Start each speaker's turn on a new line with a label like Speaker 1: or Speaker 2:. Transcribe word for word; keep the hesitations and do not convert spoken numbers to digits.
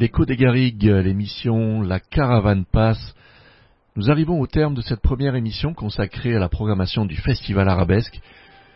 Speaker 1: L'écho des Garrigues, l'émission La Caravane passe. Nous arrivons au terme de cette première émission consacrée à la programmation du Festival Arabesque,